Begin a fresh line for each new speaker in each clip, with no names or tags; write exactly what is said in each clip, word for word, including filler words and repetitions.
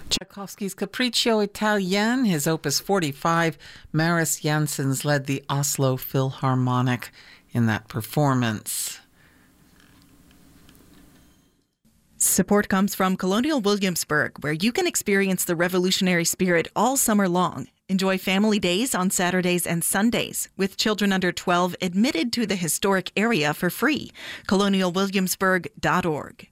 Tchaikovsky's Capriccio Italien, his opus forty-five. Maris Janssens led the Oslo Philharmonic in that performance.
Support comes from Colonial Williamsburg, where you can experience the revolutionary spirit all summer long. Enjoy family days on Saturdays and Sundays, with children under twelve admitted to the historic area for free. colonial williamsburg dot org.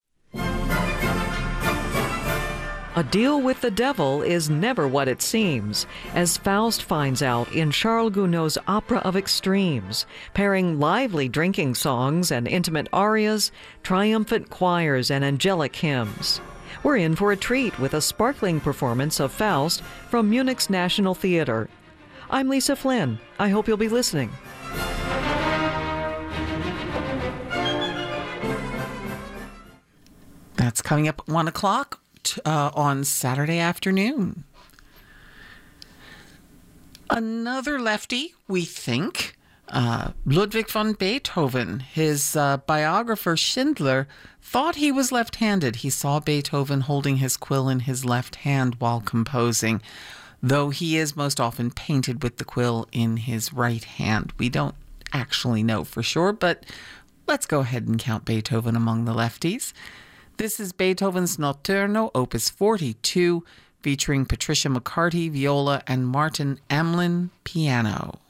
A deal with the devil is never what it seems, as Faust finds out in Charles Gounod's Opera of Extremes, pairing lively drinking songs and intimate arias, triumphant choirs, and angelic hymns. We're in for a treat with a sparkling performance of Faust from Munich's National Theater. I'm Lisa Flynn. I hope you'll be listening.
That's coming up at one o'clock. Uh, on Saturday afternoon. Another lefty, we think, uh, Ludwig van Beethoven. His uh, biographer Schindler thought he was left-handed. He saw Beethoven holding his quill in his left hand while composing, though he is most often painted with the quill in his right hand. We don't actually know for sure, but let's go ahead and count Beethoven among the lefties. This is Beethoven's Notturno, opus forty-two, featuring Patricia McCarty, viola, and Martin Amlin, piano.